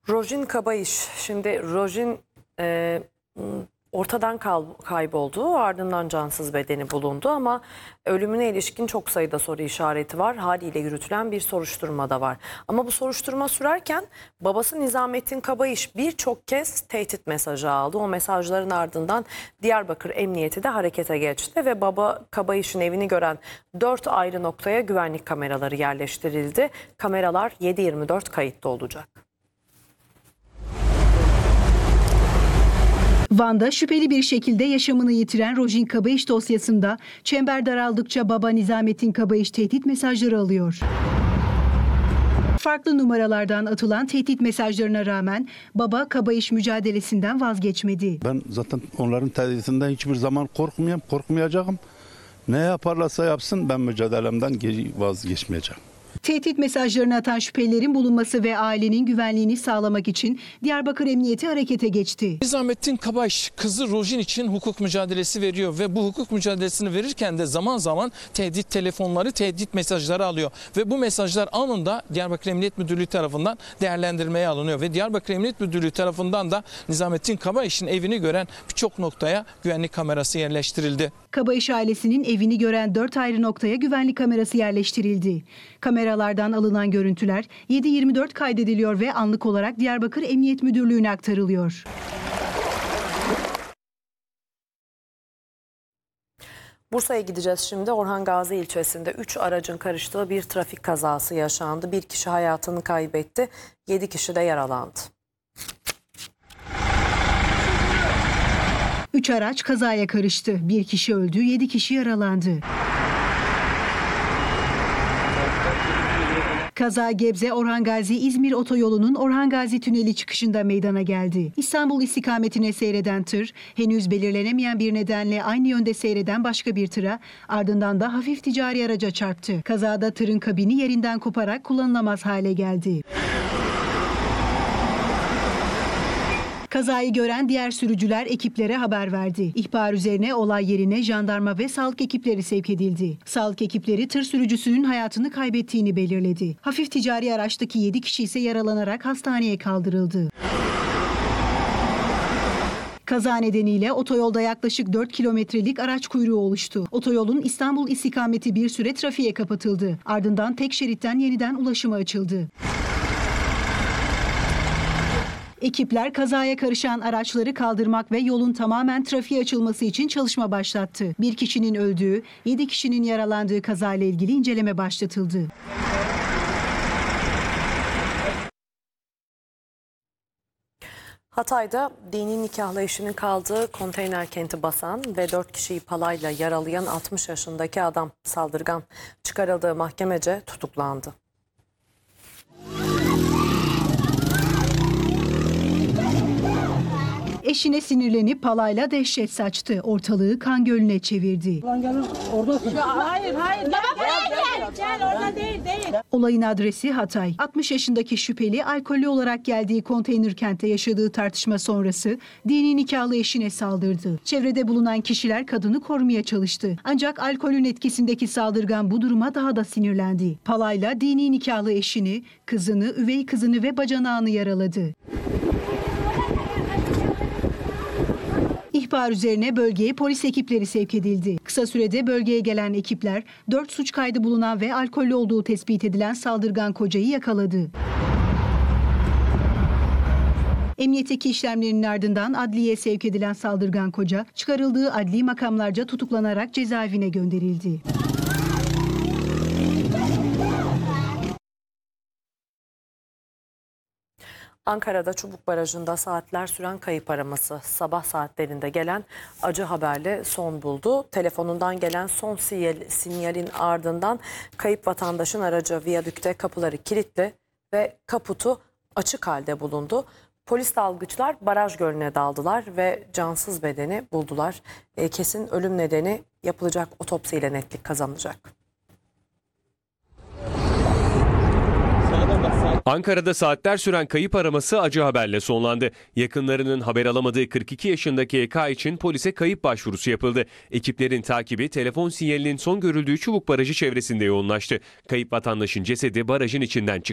Rojin Kabayış. Şimdi Rojin ortadan kayboldu. Ardından cansız bedeni bulundu ama ölümüne ilişkin çok sayıda soru işareti var. Haliyle yürütülen bir soruşturma da var. Ama bu soruşturma sürerken babası Nizamettin Kabayış birçok kez tehdit mesajı aldı. O mesajların ardından Diyarbakır Emniyeti de harekete geçti ve baba Kabayış'ın evini gören 4 ayrı noktaya güvenlik kameraları yerleştirildi. Kameralar 7/24 kayıtlı olacak. Van'da şüpheli bir şekilde yaşamını yitiren Rojin Kabayış dosyasında çember daraldıkça baba Nizamettin Kabayış tehdit mesajları alıyor. Farklı numaralardan atılan tehdit mesajlarına rağmen baba Kabayış mücadelesinden vazgeçmedi. Ben zaten onların tehditinden hiçbir zaman korkmayacağım. Ne yaparlarsa yapsın ben mücadelemden geri vazgeçmeyeceğim. Tehdit mesajlarını atan şüphelilerin bulunması ve ailenin güvenliğini sağlamak için Diyarbakır Emniyeti harekete geçti. Nizamettin Kabayış kızı Rojin için hukuk mücadelesi veriyor ve bu hukuk mücadelesini verirken de zaman zaman tehdit telefonları, tehdit mesajları alıyor. Ve bu mesajlar anında Diyarbakır Emniyet Müdürlüğü tarafından değerlendirmeye alınıyor. Ve Diyarbakır Emniyet Müdürlüğü tarafından da Nizamettin Kabayış'ın evini gören birçok noktaya güvenlik kamerası yerleştirildi. Kabayış ailesinin evini gören 4 ayrı noktaya güvenlik kamerası yerleştirildi. Kameralardan alınan görüntüler 7/24 kaydediliyor ve anlık olarak Diyarbakır Emniyet Müdürlüğü'ne aktarılıyor. Bursa'ya gideceğiz şimdi. Orhan Gazi ilçesinde 3 aracın karıştığı bir trafik kazası yaşandı. Bir kişi hayatını kaybetti, 7 kişi de yaralandı. 3 araç kazaya karıştı. 1 kişi öldü, 7 kişi yaralandı. Kaza Gebze Orhan Gazi İzmir otoyolunun Orhan Gazi Tüneli çıkışında meydana geldi. İstanbul istikametine seyreden tır henüz belirlenemeyen bir nedenle aynı yönde seyreden başka bir tıra ardından da hafif ticari araca çarptı. Kazada tırın kabini yerinden koparak kullanılamaz hale geldi. Kazayı gören diğer sürücüler ekiplere haber verdi. İhbar üzerine olay yerine jandarma ve sağlık ekipleri sevk edildi. Sağlık ekipleri tır sürücüsünün hayatını kaybettiğini belirledi. Hafif ticari araçtaki 7 kişi ise yaralanarak hastaneye kaldırıldı. Kaza nedeniyle otoyolda yaklaşık 4 kilometrelik araç kuyruğu oluştu. Otoyolun İstanbul istikameti bir süre trafiğe kapatıldı. Ardından tek şeritten yeniden ulaşıma açıldı. Ekipler kazaya karışan araçları kaldırmak ve yolun tamamen trafiğe açılması için çalışma başlattı. 1 kişinin öldüğü, 7 kişinin yaralandığı kazayla ilgili inceleme başlatıldı. Hatay'da dini nikahlı eşinin kaldığı konteyner kenti basan ve 4 kişiyi palayla yaralayan 60 yaşındaki adam saldırgan çıkarıldığı mahkemece tutuklandı. Eşine sinirlenip palayla dehşet saçtı. Ortalığı kan gölüne çevirdi. Hayır. Baba buraya gel. Orada değil. Olayın adresi Hatay. 60 yaşındaki şüpheli alkollü olarak geldiği konteyner kentte yaşadığı tartışma sonrası dini nikahlı eşine saldırdı. Çevrede bulunan kişiler kadını korumaya çalıştı. Ancak alkolün etkisindeki saldırgan bu duruma daha da sinirlendi. Palayla dini nikahlı eşini, kızını, üvey kızını ve bacanağını yaraladı. İhbar üzerine bölgeye polis ekipleri sevk edildi. Kısa sürede bölgeye gelen ekipler 4 suç kaydı bulunan ve alkollü olduğu tespit edilen saldırgan kocayı yakaladı. Emniyetteki işlemlerinin ardından adliyeye sevk edilen saldırgan koca çıkarıldığı adli makamlarca tutuklanarak cezaevine gönderildi. Ankara'da Çubuk Barajı'nda saatler süren kayıp araması sabah saatlerinde gelen acı haberle son buldu. Telefonundan gelen son sinyalin ardından kayıp vatandaşın aracı viyadükte kapıları kilitli ve kaputu açık halde bulundu. Polis dalgıçlar baraj gölüne daldılar ve cansız bedeni buldular. Kesin ölüm nedeni yapılacak otopsiyle netlik kazanacak. Ankara'da saatler süren kayıp araması acı haberle sonlandı. Yakınlarının haber alamadığı 42 yaşındaki EK için polise kayıp başvurusu yapıldı. Ekiplerin takibi telefon sinyalinin son görüldüğü Çubuk Barajı çevresinde yoğunlaştı. Kayıp vatandaşın cesedi barajın içinden çıktı.